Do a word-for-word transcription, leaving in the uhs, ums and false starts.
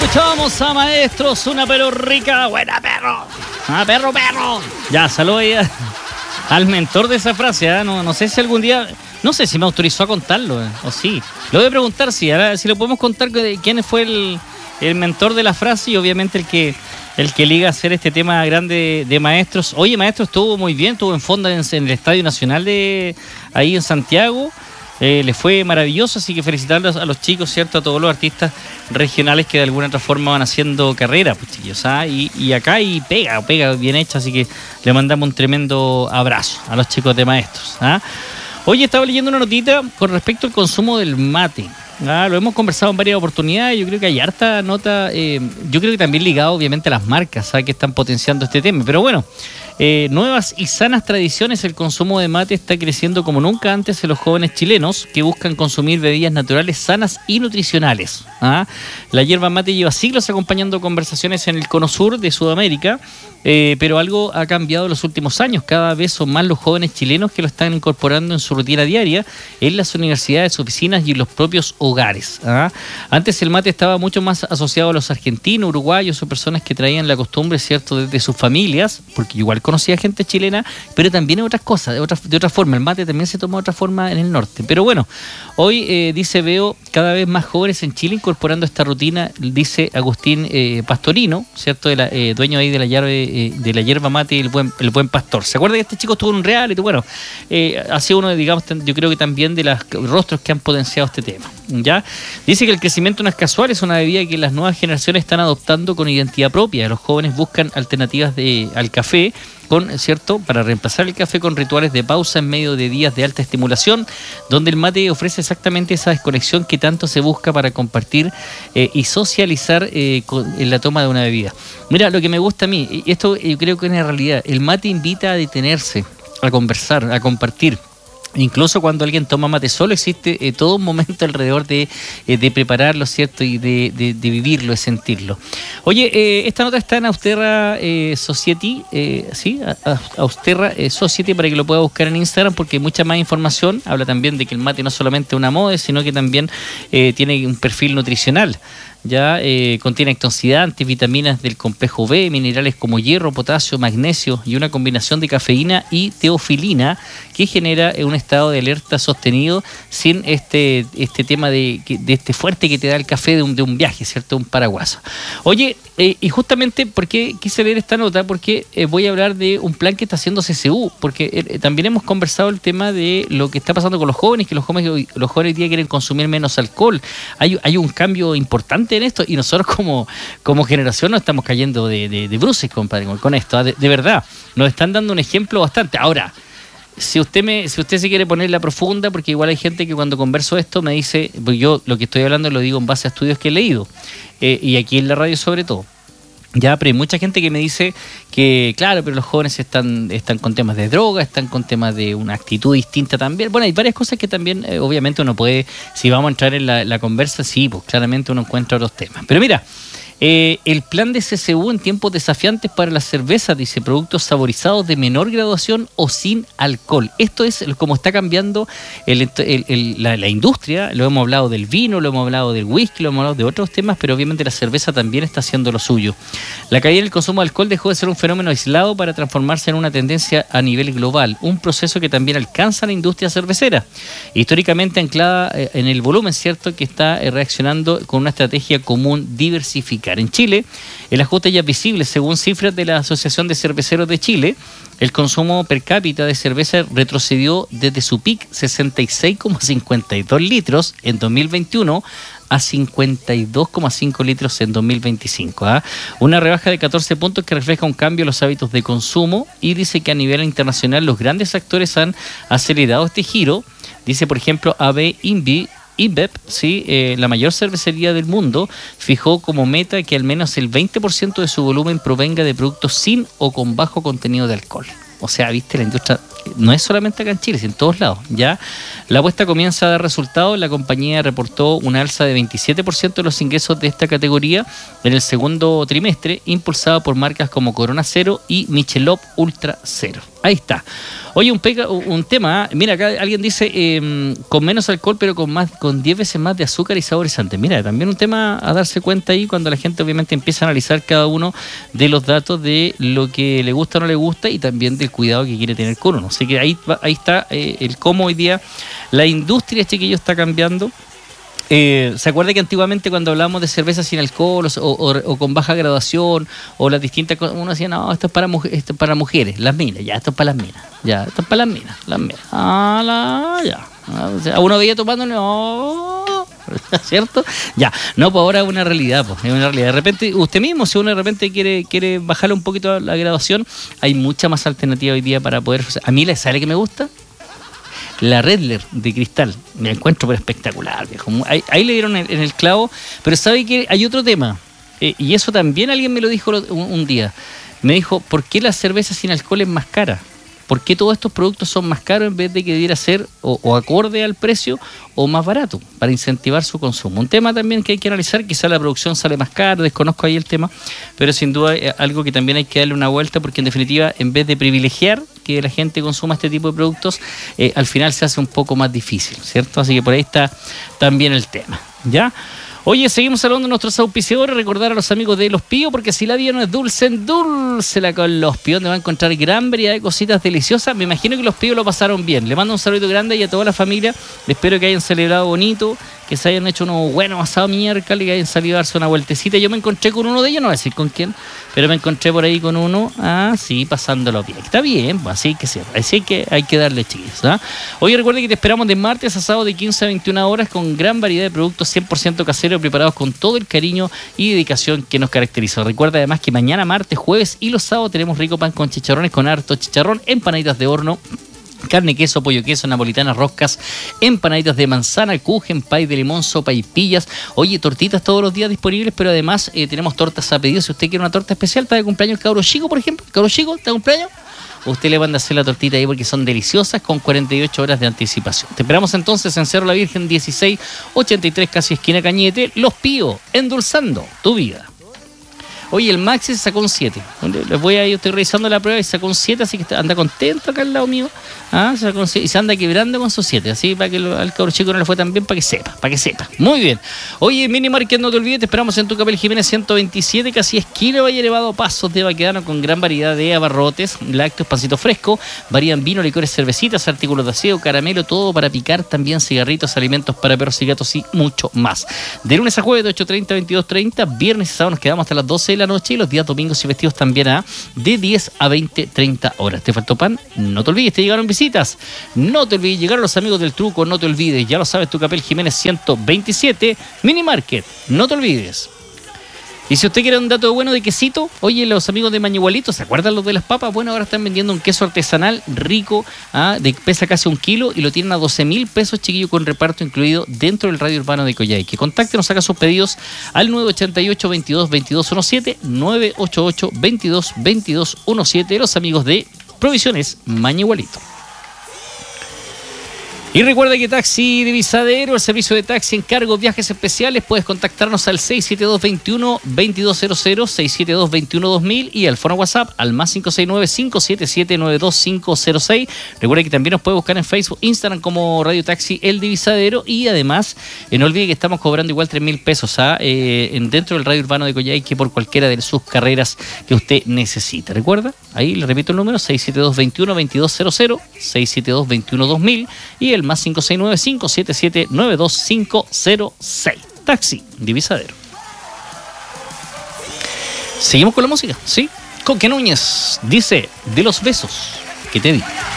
Escuchamos a Maestros, una pero rica, buena perro. Ah, perro, perro. Ya, saludo ahí a, al mentor de esa frase, ¿eh? no, no sé si algún día, no sé si me autorizó a contarlo, ¿eh? o sí. Lo voy a preguntar, si, ahora, si lo podemos contar, quién fue el, el mentor de la frase y obviamente el que el que liga a hacer este tema grande de, de Maestros. Oye, Maestros estuvo muy bien, estuvo en Fonda en, en el Estadio Nacional de ahí en Santiago. Eh, le fue maravilloso, así que felicitarlos a los chicos, ¿cierto? A todos los artistas regionales que de alguna otra forma van haciendo carrera, pues chicos, ¿ah? y, y acá y pega, pega bien hecha, así que le mandamos un tremendo abrazo a los chicos de Maestros, ¿ah? Oye, estaba leyendo una notita con respecto al consumo del mate. Ah, lo hemos conversado en varias oportunidades. Yo creo que hay harta nota, eh, yo creo que también ligado obviamente a las marcas, ¿sabes? Que están potenciando este tema, pero bueno, eh, nuevas y sanas tradiciones. El consumo de mate está creciendo como nunca antes en los jóvenes chilenos que buscan consumir bebidas naturales, sanas y nutricionales. ¿Ah? La hierba mate lleva siglos acompañando conversaciones en el cono sur de Sudamérica, eh, pero algo ha cambiado en los últimos años. Cada vez son más los jóvenes chilenos que lo están incorporando en su rutina diaria, en las universidades, oficinas y en los propios hogares. ¿Ah? Antes el mate estaba mucho más asociado a los argentinos, uruguayos o personas que traían la costumbre, ¿cierto?, desde sus familias, porque igual conocía gente chilena, pero también en otras cosas, de otra, de otra forma. El mate también se toma de otra forma en el norte. Pero bueno, hoy eh, dice, veo cada vez más jóvenes en Chile incorporando esta rutina, dice Agustín eh, Pastorino, ¿cierto?, de la, eh, dueño ahí de la, llave, eh, de la hierba mate, el buen, el buen pastor. ¿Se acuerda que este chico estuvo en un reality? Bueno, eh, ha sido uno, digamos, yo creo que también de los rostros que han potenciado este tema. ¿Ya? Dice que el crecimiento no es casual, es una bebida que las nuevas generaciones están adoptando con identidad propia. Los jóvenes buscan alternativas de, al café, con, ¿cierto?, para reemplazar el café con rituales de pausa en medio de días de alta estimulación, donde el mate ofrece exactamente esa desconexión que tanto se busca para compartir eh, y socializar eh, con, en la toma de una bebida. Mira, lo que me gusta a mí, y esto yo creo que es una realidad, el mate invita a detenerse, a conversar, a compartir. Incluso cuando alguien toma mate solo, existe eh, todo un momento alrededor de, eh, de prepararlo, ¿cierto? Y de, de, de vivirlo, de sentirlo. Oye, eh, esta nota está en Austerra eh, Society, eh, ¿sí? Austerra eh, Society, para que lo pueda buscar en Instagram, porque hay mucha más información. Habla también de que el mate no solamente es una moda, sino que también eh, tiene un perfil nutricional. Ya eh, contiene antioxidantes, vitaminas del complejo B, minerales como hierro, potasio, magnesio y una combinación de cafeína y teofilina que genera un estado de alerta sostenido sin este este tema de, de este fuerte que te da el café de un, de un viaje, ¿cierto? Un paraguaso. Oye, eh, y justamente, ¿por qué quise leer esta nota? Porque eh, voy a hablar de un plan que está haciendo C C U, porque eh, también hemos conversado el tema de lo que está pasando con los jóvenes, que los jóvenes hoy, los jóvenes hoy día quieren consumir menos alcohol. Hay, hay un cambio importante en esto y nosotros como, como generación nos estamos cayendo de, de, de bruces, compadre, con, con esto, de, de verdad. Nos están dando un ejemplo bastante. Ahora, si usted me, si usted se quiere poner la profunda, porque igual hay gente que cuando converso esto me dice, pues yo lo que estoy hablando lo digo en base a estudios que he leído, eh, y aquí en la radio sobre todo. Ya, pero hay mucha gente que me dice que, claro, pero los jóvenes están, están con temas de droga, están con temas de una actitud distinta también. Bueno, hay varias cosas que también, eh, obviamente, uno puede, si vamos a entrar en la, la conversa, sí, pues claramente uno encuentra otros temas. Pero mira, eh, el plan de C C U en tiempos desafiantes para la cerveza, dice, productos saborizados de menor graduación o sin alcohol. Esto es como está cambiando el, el, el, la, la industria. Lo hemos hablado del vino, lo hemos hablado del whisky, lo hemos hablado de otros temas, pero obviamente la cerveza también está haciendo lo suyo. La caída en el consumo de alcohol dejó de ser un fenómeno aislado para transformarse en una tendencia a nivel global, un proceso que también alcanza la industria cervecera, históricamente anclada en el volumen, ¿cierto?, que está reaccionando con una estrategia común diversificada. En Chile, el ajuste ya es visible. Según cifras de la Asociación de Cerveceros de Chile, el consumo per cápita de cerveza retrocedió desde su pic sesenta y seis coma cincuenta y dos litros en dos mil veintiuno a cincuenta y dos coma cinco litros en dos mil veinticinco. ¿eh? Una rebaja de catorce puntos que refleja un cambio en los hábitos de consumo, y dice que a nivel internacional los grandes actores han acelerado este giro. Dice, por ejemplo, A B InBev, InBev, sí, eh, la mayor cervecería del mundo, fijó como meta que al menos el veinte por ciento de su volumen provenga de productos sin o con bajo contenido de alcohol. O sea, viste, la industria no es solamente acá en Chile, es en todos lados. Ya la apuesta comienza a dar resultados. La compañía reportó una alza de veintisiete por ciento de los ingresos de esta categoría en el segundo trimestre, impulsado por marcas como Corona Cero y Michelob Ultra Cero. Ahí está. Oye, un, pega, un tema, mira, acá alguien dice eh, con menos alcohol, pero con más, con diez veces más de azúcar y saborizantes. Mira, también un tema a darse cuenta ahí cuando la gente obviamente empieza a analizar cada uno de los datos de lo que le gusta o no le gusta y también del cuidado que quiere tener con uno. Así que ahí, ahí está eh, el cómo hoy día la industria, chiquillo, está cambiando. Eh, ¿Se acuerda que antiguamente cuando hablábamos de cerveza sin alcohol o, o, o con baja graduación o las distintas cosas, uno decía, no, esto es para, esto es para mujeres, las minas, ya, esto es para las minas, ya, esto es para las minas, las minas, ah, la, ya. O sea, uno veía tomando, no, ¿cierto? Ya, no, pues ahora es una realidad, pues, es una realidad. De repente, usted mismo, si uno de repente quiere quiere bajarle un poquito la graduación, hay mucha más alternativa hoy día para poder, o sea, a mí la sale que me gusta. La Redler de cristal, me encuentro pero espectacular, viejo. Ahí, ahí le dieron en, en el clavo, pero sabe que hay otro tema, eh, y eso también alguien me lo dijo un, un día. Me dijo, ¿por qué la cerveza sin alcohol es más cara? ¿Por qué todos estos productos son más caros en vez de que debiera ser o, o acorde al precio o más barato para incentivar su consumo? Un tema también que hay que analizar, quizá la producción sale más cara, desconozco ahí el tema, pero sin duda es algo que también hay que darle una vuelta porque en definitiva, en vez de privilegiar que la gente consuma este tipo de productos, eh, al final se hace un poco más difícil, ¿cierto? Así que por ahí está también el tema, ¿ya? Oye, seguimos hablando de nuestros auspiciadores, recordar a los amigos de Los Píos, porque si la vida no es dulce, endulcela con Los Píos, donde va a encontrar gran variedad de cositas deliciosas. Me imagino que Los Píos lo pasaron bien. Le mando un saludo grande y a toda la familia. Espero que hayan celebrado bonito, que se hayan hecho unos buenos asados miércoles, que hayan salido a darse una vueltecita. Yo me encontré con uno de ellos, no voy a decir con quién, pero me encontré por ahí con uno, ah, sí, pasándolo bien. Está bien, pues así que sí, así que hay que darle, chiquillos, ¿ah? Oye, recuerden que te esperamos de martes a sábado de quince a veintiuna horas con gran variedad de productos cien por ciento caseros preparados con todo el cariño y dedicación que nos caracteriza. Recuerda además que mañana, martes, jueves y los sábados tenemos rico pan con chicharrones, con harto chicharrón, empanaditas de horno, carne, queso, pollo, queso, napolitanas, roscas, empanaditas de manzana, kuchen, pay de limón, sopa y pillas. Oye, tortitas todos los días disponibles, pero además eh, tenemos tortas a pedido. Si usted quiere una torta especial, está de cumpleaños el cabro chico, por ejemplo. Cabro chico, ¿está de cumpleaños? Usted le manda a hacer la tortita ahí porque son deliciosas con cuarenta y ocho horas de anticipación. Te esperamos entonces en Cerro La Virgen dieciséis ochenta y tres, casi esquina Cañete. Los Píos, endulzando tu vida. Oye, el Maxi se sacó un siete. Les voy a ir, estoy revisando la prueba y sacó un siete, así que anda contento acá al lado mío. Ah, se sacó un siete, y se anda quebrando con su siete, así para que lo, al cabro chico no le fue tan bien, para que sepa, para que sepa. Muy bien. Oye, Mini Market, no te olvides, te esperamos en tu Capel Jiménez ciento veintisiete, casi esquina Valle Elevado, Pasos de Baquedano, con gran variedad de abarrotes, lácteos, pancito fresco, varían vino, licores, cervecitas, artículos de aseo, caramelo, todo para picar, también cigarritos, alimentos para perros y gatos y mucho más. De lunes a jueves de ocho treinta a veintidós treinta, viernes y sábado nos quedamos hasta las doce de la noche y los días domingos y festivos también a de diez a veinte, treinta horas. ¿Te faltó pan? No te olvides, te llegaron visitas. No te olvides, llegaron los amigos del truco, no te olvides. Ya lo sabes, tu Capel Jiménez ciento veintisiete, Mini Market, no te olvides. Y si usted quiere un dato bueno de quesito, oye, los amigos de Mañigualito, ¿se acuerdan los de las papas? Bueno, ahora están vendiendo un queso artesanal rico, ¿ah? De pesa casi un kilo y lo tienen a doce mil pesos, chiquillo, con reparto incluido dentro del radio urbano de Coyhaique. Contáctenos, haga sus pedidos al nueve ocho ocho, veintidós, veintidós diecisiete, nueve ocho ocho, veintidós, veintidós diecisiete, los amigos de Provisiones Mañigualito. Y recuerda que Taxi Divisadero, el servicio de taxi en cargo, viajes especiales, puedes contactarnos al seis siete dos, veintiuno, veintidós cero cero, seis siete dos, veintiuno, dos mil y al fono WhatsApp al más cinco seis nueve, cinco siete siete, nueve dos cinco cero seis. Recuerda que también nos puede buscar en Facebook, Instagram como Radio Taxi El Divisadero y además eh, no olvide que estamos cobrando igual tres mil pesos ¿ah? eh, dentro del radio urbano de Coyhaique por cualquiera de sus carreras que usted necesite. Recuerda, ahí le repito el número, seis siete dos, veintiuno, veintidós cero cero, seis siete dos, veintiuno, dos mil y el más cinco seis nueve, cinco siete siete, nueve dos cinco cero seis. Taxi Divisadero. Seguimos con la música, ¿sí? Coque Núñez dice, de los besos que te di.